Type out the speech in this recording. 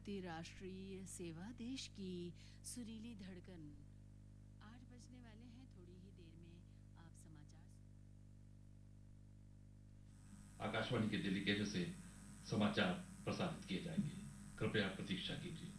भारतीय राष्ट्रीय सेवा, देश की सुरीली धड़कन। 8 बजने वाले हैं, थोड़ी ही देर में आप समाचार। आकाशवाणी के दिल्ली केंद्र से समाचार प्रसारित किए जाएंगे। कृपया प्रतीक्षा कीजिए।